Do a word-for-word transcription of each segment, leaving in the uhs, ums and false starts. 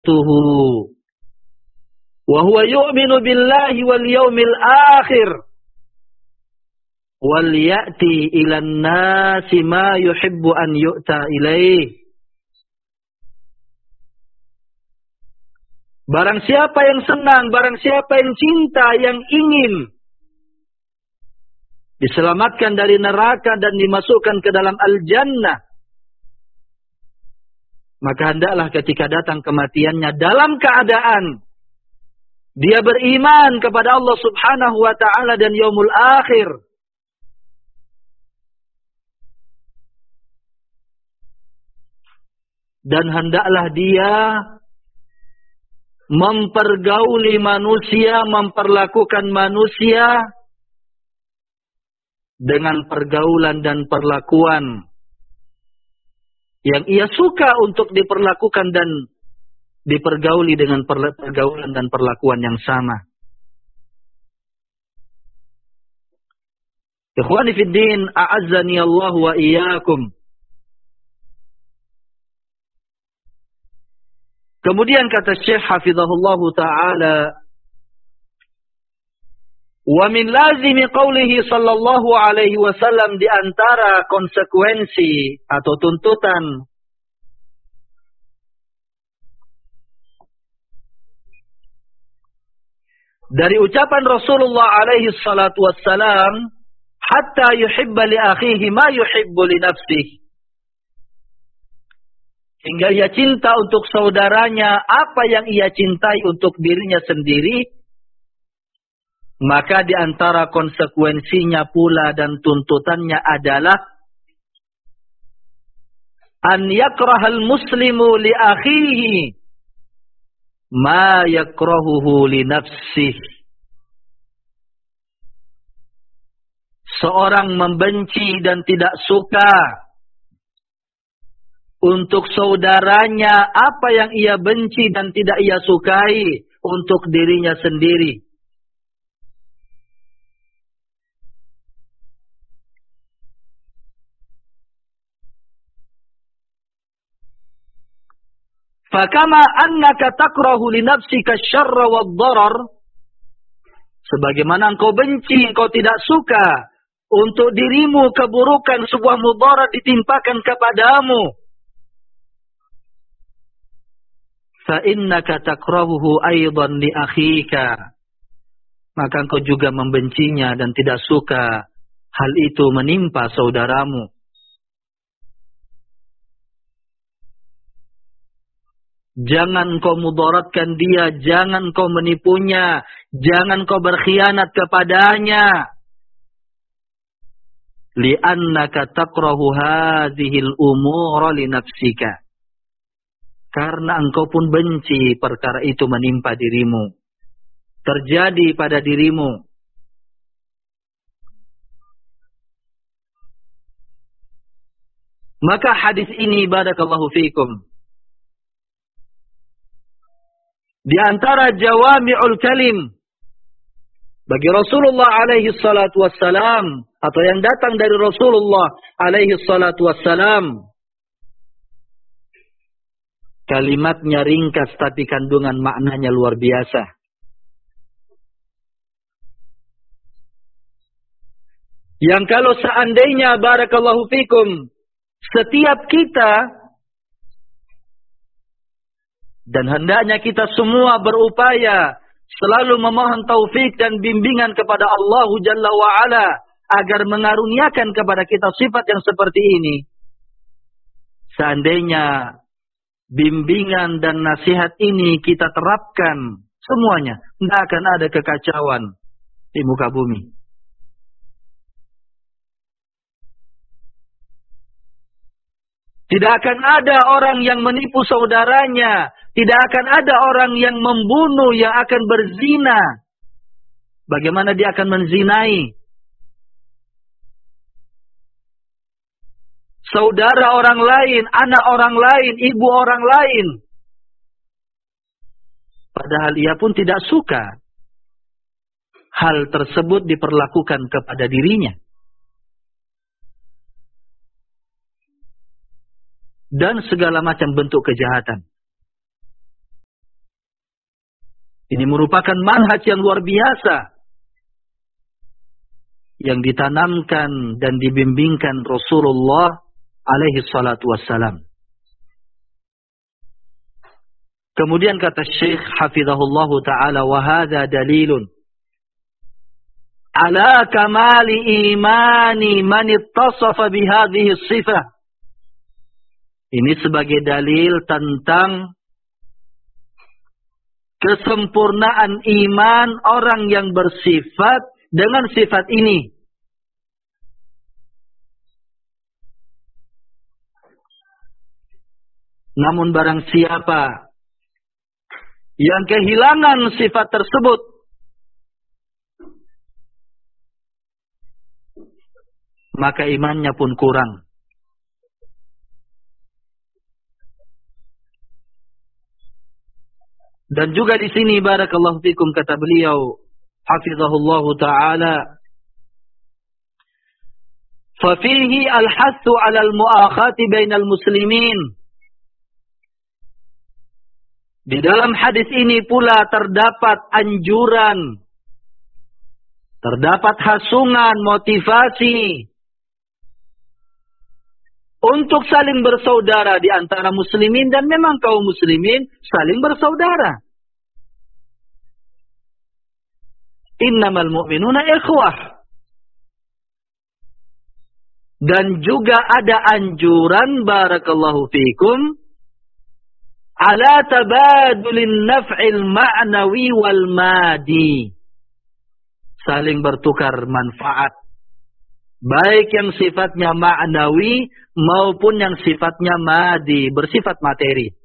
tuhu wa huwa yu'minu billahi wal yawmil akhir wal ya'ti ilan nasi ma yuhibbu an yu'ta ilaih. Barang siapa yang senang, barang siapa yang cinta, yang ingin diselamatkan dari neraka dan dimasukkan ke dalam al-jannah, maka hendaklah ketika datang kematiannya dalam keadaan dia beriman kepada Allah Subhanahu wa ta'ala dan yaumul akhir. Dan hendaklah dia mempergauli manusia, memperlakukan manusia dengan pergaulan dan perlakuan yang ia suka untuk diperlakukan dan dipergauli dengan pergaulan dan perlakuan yang sama. Ikhwani fid din, a'azzani Allah wa iyyakum. Kemudian kata Syekh hafizahullah ta'ala, wa min lazimi qawlihi sallallahu alaihi wasallam, di antara konsekuensi atau tuntutan dari ucapan Rasulullah alaihi salatu wassalam, hatta yuhibba li akhihi ma yuhibbu li nafsihi, hingga ia cinta untuk saudaranya apa yang ia cintai untuk dirinya sendiri. Maka di antara konsekuensinya pula dan tuntutannya adalah an yakrahal muslimu li akhihi ma yakrahuhu li nafsihi. Seorang membenci dan tidak suka untuk saudaranya apa yang ia benci dan tidak ia sukai untuk dirinya sendiri. Fakama annaka takrahu li nafsika syarra wad darar, sebagaimana engkau benci, engkau tidak suka untuk dirimu keburukan, sebuah mudarat ditimpakan kepadamu, fa innaka takrahuhu aidan li akhika, maka engkau juga membencinya dan tidak suka hal itu menimpa saudaramu. Jangan kau mudaratkan dia, jangan kau menipunya, jangan kau berkhianat kepadanya. Li'annaka takrahu hadhil umura li nafsika, karena engkau pun benci perkara itu menimpa dirimu, terjadi pada dirimu. Maka hadis ini, barakallahu fiikum, di antara jawami'ul kalim bagi Rasulullah alaihi salatu wassalam, atau yang datang dari Rasulullah alaihi salatu wassalam. Kalimatnya ringkas tapi kandungan maknanya luar biasa. Yang kalau seandainya, barakallahu fikum, setiap kita, dan hendaknya kita semua berupaya selalu memohon taufik dan bimbingan kepada Allah Jalla wa'ala agar mengaruniakan kepada kita sifat yang seperti ini. Seandainya bimbingan dan nasihat ini kita terapkan semuanya, tidak akan ada kekacauan di muka bumi. Tidak akan ada orang yang menipu saudaranya. Tidak akan ada orang yang membunuh, yang akan berzina. Bagaimana dia akan menzinai saudara orang lain, anak orang lain, ibu orang lain, padahal ia pun tidak suka hal tersebut diperlakukan kepada dirinya. Dan segala macam bentuk kejahatan. Ini merupakan manhaj yang luar biasa yang ditanamkan dan dibimbingkan Rasulullah alaihi salatu wassalam. Kemudian kata Syekh hafizahullah ta'ala, wa hadha dalilun ala kamali imani man ittasafa bihadhihi sifah. Ini sebagai dalil tentang kesempurnaan iman orang yang bersifat dengan sifat ini. Namun barang siapa yang kehilangan sifat tersebut, maka imannya pun kurang. Dan juga di sini barakallahu fikum kata beliau hafizahullahu ta'ala, fa fihi al-hathu 'ala al-mu'akhati bainal muslimin. Di dalam hadis ini pula terdapat anjuran, terdapat hasungan, motivasi untuk saling bersaudara di antara muslimin, dan memang kaum muslimin saling bersaudara. Innamal mu'minuna ikhwah. Dan juga ada anjuran barakallahu fikum ala tabadulin naf'il ma'nawi wal madi. Saling bertukar manfaat, baik yang sifatnya ma'nawi maupun yang sifatnya madi, bersifat materi.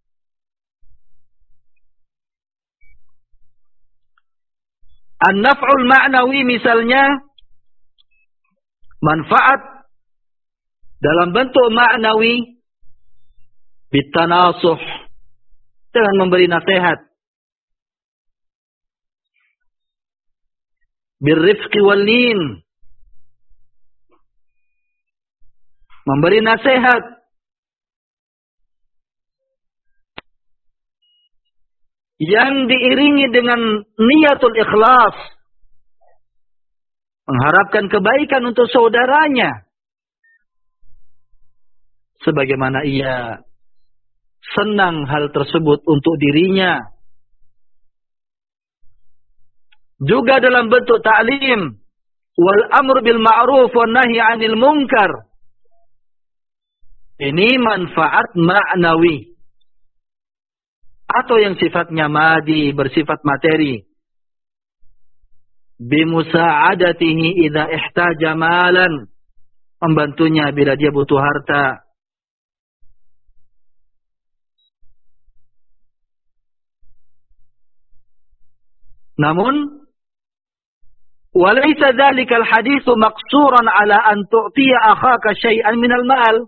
An-naf'ul ma'nawi misalnya manfaat dalam bentuk ma'nawi bitanasuh, dengan memberi nasihat, birrifqi wal lin, memberi nasihat yang diiringi dengan niyatul ikhlas, mengharapkan kebaikan untuk saudaranya, sebagaimana ia senang hal tersebut untuk dirinya. Juga dalam bentuk ta'lim wal amr bil ma'ruf wan nahi 'anil munkar. Ini manfaat ma'nawi atau yang sifatnya madi, bersifat materi. Bimusa'adatihi idza ihtaja malan, membantunya bila dia butuh harta. Namun walaysa dzalikal haditsu maqsuran ala an tu'tiya akhaka syai'an minal mal.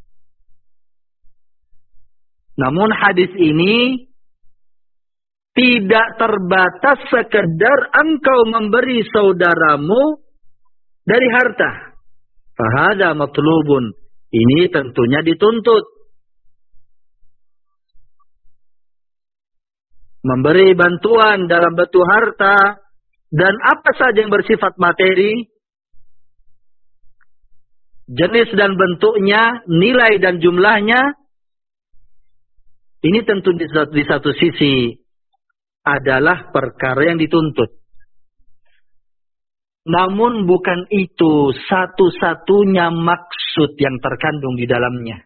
Namun hadis ini tidak terbatas sekedar engkau memberi saudaramu dari harta. Fahadha matlubun. Ini tentunya dituntut. Memberi bantuan dalam bentuk harta dan apa saja yang bersifat materi, jenis dan bentuknya, nilai dan jumlahnya, ini tentu di satu, di satu sisi adalah perkara yang dituntut. Namun bukan itu satu-satunya maksud yang terkandung di dalamnya.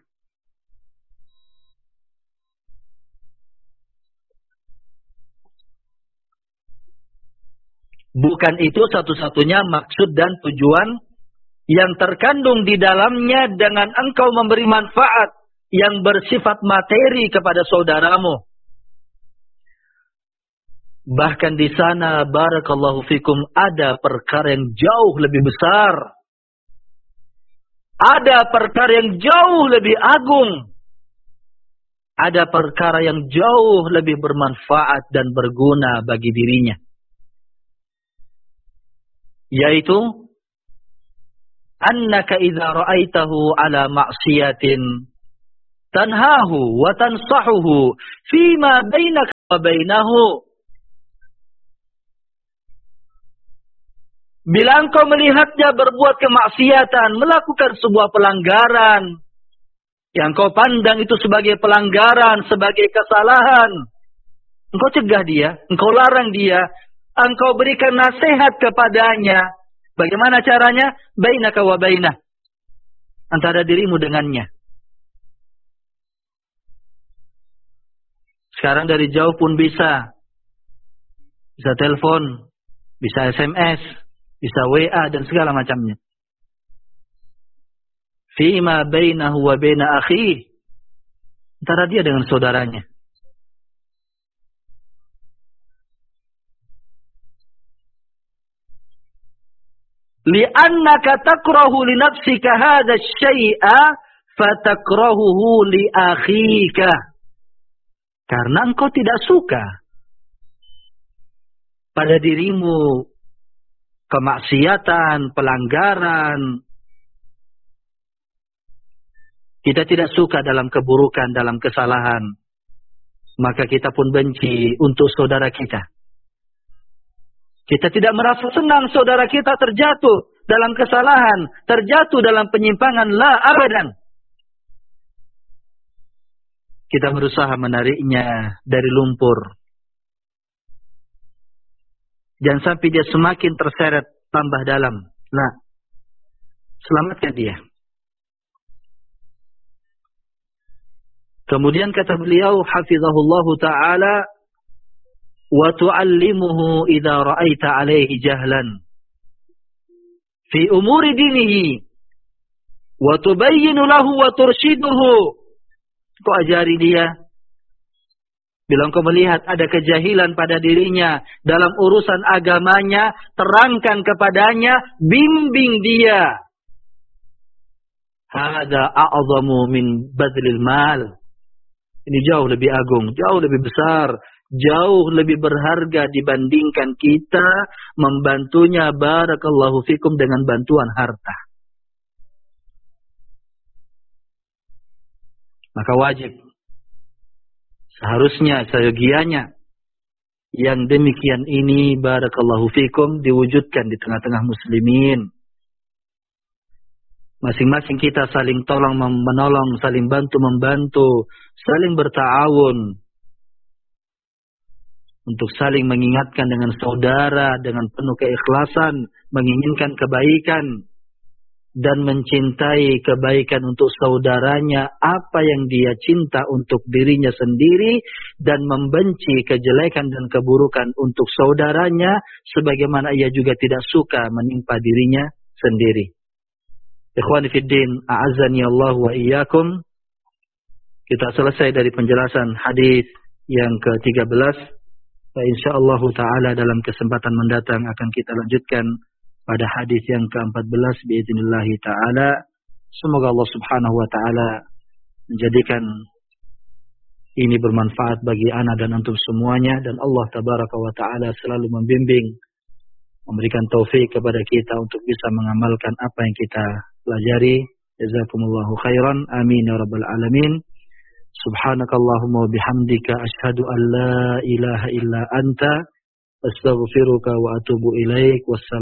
Bukan itu satu-satunya maksud dan tujuan yang terkandung di dalamnya dengan engkau memberi manfaat yang bersifat materi kepada saudaramu. Bahkan di sana barakallahu fikum ada perkara yang jauh lebih besar. Ada perkara yang jauh lebih agung. Ada perkara yang jauh lebih bermanfaat dan berguna bagi dirinya. Yaitu annaka idza ra'aitahu ala ma'siyatin tanhahu wa tansahuhu fima bainaka wa bainahu. Bila engkau melihatnya berbuat kemaksiatan, melakukan sebuah pelanggaran, yang kau pandang itu sebagai pelanggaran, sebagai kesalahan, engkau cegah dia, engkau larang dia, engkau berikan nasihat kepadanya. Bagaimana caranya? Bainaka wa bainah. Antara dirimu dengannya. Sekarang dari jauh pun bisa. Bisa telepon, bisa S M S, bisa W A dan segala macamnya. Fima bainahu wa baina akhihi. Antara dia dengan saudaranya. Li'annaka takrahu li nafsika hadha asy-syai'a fatakrahuhu li akhika. Karena engkau tidak suka pada dirimu kemaksiatan, pelanggaran. Kita tidak suka dalam keburukan, dalam kesalahan. Maka kita pun benci untuk saudara kita. Kita tidak merasa senang saudara kita terjatuh dalam kesalahan, terjatuh dalam penyimpangan, la abadan. Kita berusaha menariknya dari lumpur. Jangan sampai dia semakin terseret tambah dalam. Nah, selamatkan dia. Kemudian kata beliau, hafizahullahu ta'ala, wa tu'allimuhu idza ra'aita 'alaihi jahlan fi umuri dinihi wa tubayyinu lahu wa turshiduhu. Kau ajari dia bila engkau melihat ada kejahilan pada dirinya dalam urusan agamanya, terangkan kepadanya, bimbing dia. Hada a'zamu min badlil mal. Ini jauh lebih agung, jauh lebih besar, jauh lebih berharga dibandingkan kita membantunya barakallahu fikum dengan bantuan harta. Maka wajib, seharusnya, seyogianya yang demikian ini barakallahu fikum diwujudkan di tengah-tengah muslimin. Masing-masing kita saling tolong menolong, saling bantu membantu, saling berta'awun untuk saling mengingatkan dengan saudara dengan penuh keikhlasan, menginginkan kebaikan dan mencintai kebaikan untuk saudaranya apa yang dia cinta untuk dirinya sendiri dan membenci kejelekan dan keburukan untuk saudaranya sebagaimana ia juga tidak suka menimpa dirinya sendiri. Ikhwani fiddin, a'azzani Allah wa iyyakum. Kita selesai dari penjelasan hadis yang ke tiga belas. Insyaallah taala dalam kesempatan mendatang akan kita lanjutkan pada hadis yang ke empat belas biiznillah taala. Semoga Allah Subhanahu wa taala menjadikan ini bermanfaat bagi ana dan antum semuanya, dan Allah tabaraka wa taala selalu membimbing, memberikan taufik kepada kita untuk bisa mengamalkan apa yang kita pelajari. Jazakumullahu khairan. Amin ya rabbal alamin. Subhanakallahumma wa bihamdika asyhadu an la ilaha illa anta astaghfiruka wa atubu ilaik. Wassalam.